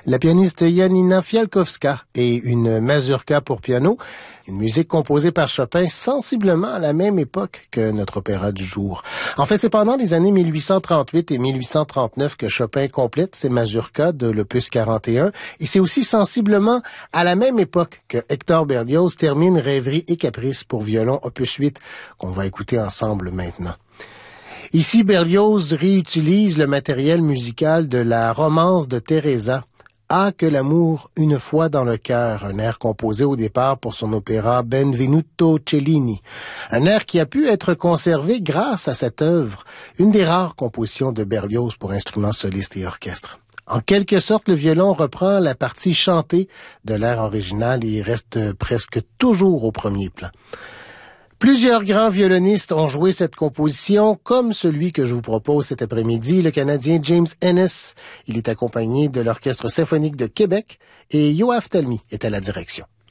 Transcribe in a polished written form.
la pianiste Janina Fialkowska et une mazurka pour piano, une musique composée par Chopin sensiblement à la même époque que notre opéra du jour. En fait, c'est pendant les années 1838 et 1839 que Chopin complète ses mazurkas de l'opus 41 et c'est aussi sensiblement à la même époque que Hector Berlioz termine Rêverie et Caprice pour violon opus 8 qu'on va écouter ensemble maintenant. Ici, Berlioz réutilise le matériel musical de la romance de Teresa, Ah, que l'amour une fois dans le cœur, un air composé au départ pour son opéra Benvenuto Cellini, un air qui a pu être conservé grâce à cette œuvre, une des rares compositions de Berlioz pour instruments solistes et orchestre. En quelque sorte, le violon reprend la partie chantée de l'air original et reste presque toujours au premier plan. Plusieurs grands violonistes ont joué cette composition, comme celui que je vous propose cet après-midi, le Canadien James Ennis. Il est accompagné de l'Orchestre symphonique de Québec et Yoav Talmy est à la direction.